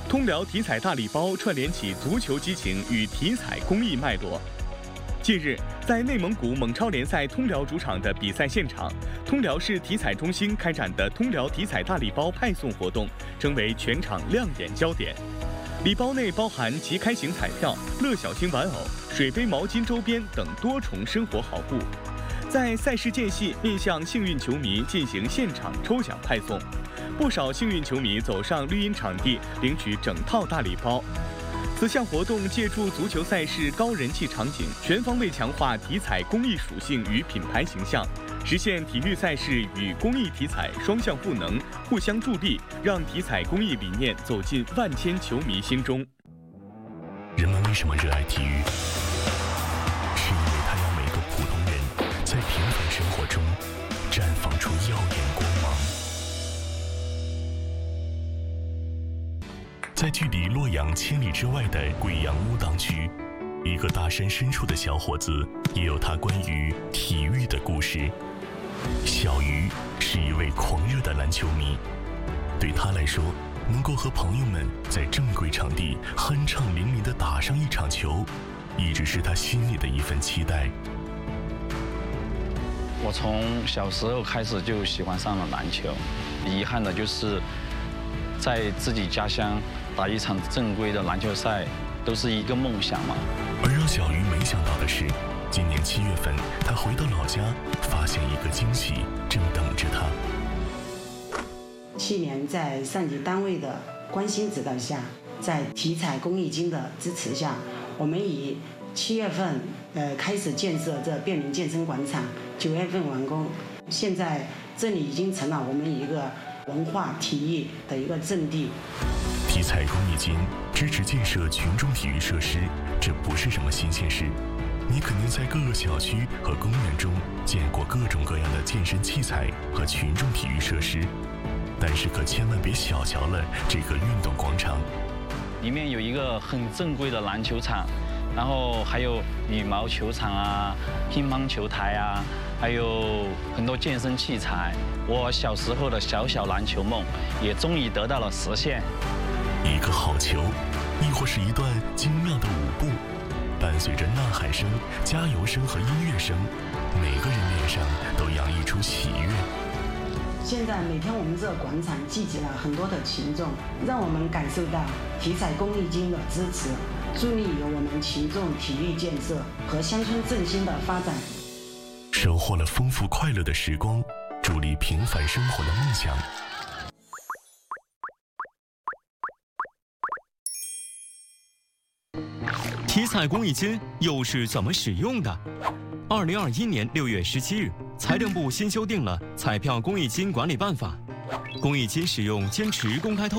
通辽体彩大礼包串联起足球激情与体彩公益脉络。近日，在内蒙古蒙超联赛通辽主场的比赛现场，通辽市体彩中心开展的通辽体彩大礼包派送活动成为全场亮眼焦点。礼包内包含即开型彩票、乐小星玩偶、水杯、毛巾周边等多重生活好物。在赛事间隙，面向幸运球迷进行现场抽奖派送，不少幸运球迷走上绿茵场地领取整套大礼包。此项活动借助足球赛事高人气场景，全方位强化体彩公益属性与品牌形象，实现体育赛事与公益体彩双向赋能、互相助力，让体彩公益理念走进万千球迷心中。 人们为什么热爱体育？是因为它让每个普通人在平凡生活中绽放出耀眼光芒。在距离洛阳千里之外的贵阳乌党区，一个大山深处的小伙子也有他关于体育的故事。小鱼是一位狂热的篮球迷，对他来说，能够和朋友们在正规场地酣畅淋漓地打上一场球，一直是他心里的一份期待。 我从小时候开始就喜欢上了篮球，遗憾的就是在自己家乡打一场正规的篮球赛都是一个梦想嘛。 而让小鱼没想到的是，今年7月份，他回到老家，发现一个惊喜正等着他。 去年在上级单位的关心指导下，在体彩公益金的支持下，我们以7月份开始建设这便民健身广场，9月份完工。现在这里已经成了我们一个文化体育的一个阵地。 体彩公益金支持建设群众体育设施，这不是什么新鲜事。你肯定在各个小区和公园中见过各种各样的健身器材和群众体育设施，但是可千万别小瞧了这个运动广场。 里面有一个很正规的篮球场，然后还有羽毛球场啊、乒乓球台啊，还有很多健身器材。我小时候的小篮球梦也终于得到了实现。 一个好球，亦或是一段精妙的舞步，伴随着呐喊声、加油声和音乐声，每个人脸上都洋溢出喜悦。 现在每天我们这个广场聚集了很多的群众，让我们感受到体彩公益金的支持，助力于我们群众体育建设和乡村振兴的发展， 收获了丰富快乐的时光，助力平凡生活的梦想。 体彩公益金又是怎么使用的？2021年6月17日，财政部新修订了《彩票公益金管理办法》，公益金使用坚持公开透